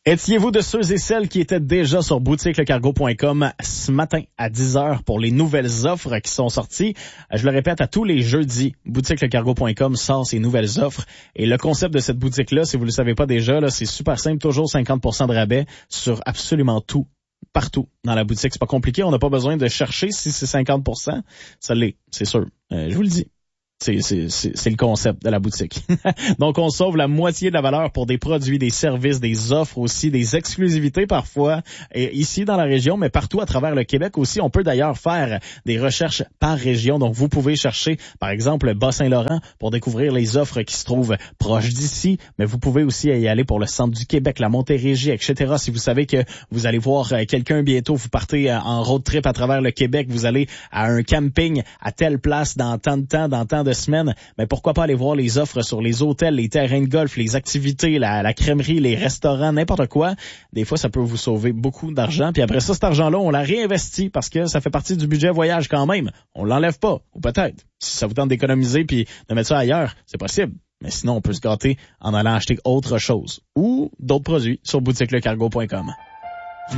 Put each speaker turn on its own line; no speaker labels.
Étiez-vous de ceux et celles qui étaient déjà sur boutiquelecargo.com ce matin à 10h pour les nouvelles offres qui sont sorties? Je le répète, à tous les jeudis, boutiquelecargo.com sort ses nouvelles offres. Et le concept de cette boutique-là, si vous ne le savez pas déjà, là, c'est super simple, toujours 50% de rabais sur absolument tout. Partout dans la boutique. C'est pas compliqué, on n'a pas besoin de chercher si c'est 50%. Ça l'est, c'est sûr. Je vous le dis. C'est le concept de la boutique. Donc, on sauve la moitié de la valeur pour des produits, des services, des offres aussi, des exclusivités parfois, et ici dans la région, mais partout à travers le Québec aussi. On peut d'ailleurs faire des recherches par région. Donc, vous pouvez chercher, par exemple, le Bas-Saint-Laurent pour découvrir les offres qui se trouvent proches d'ici, mais vous pouvez aussi y aller pour le centre du Québec, la Montérégie, etc. Si vous savez que vous allez voir quelqu'un bientôt, vous partez en road trip à travers le Québec, vous allez à un camping à telle place dans tant de temps, dans tant de semaines, mais pourquoi pas aller voir les offres sur les hôtels, les terrains de golf, les activités, la crèmerie, les restaurants, n'importe quoi. Des fois, ça peut vous sauver beaucoup d'argent. Puis après ça, cet argent-là, on l'a réinvesti parce que ça fait partie du budget voyage quand même. On l'enlève pas, ou peut-être. Si ça vous tente d'économiser puis de mettre ça ailleurs, c'est possible. Mais sinon, on peut se gâter en allant acheter autre chose ou d'autres produits sur boutiquelecargo.com.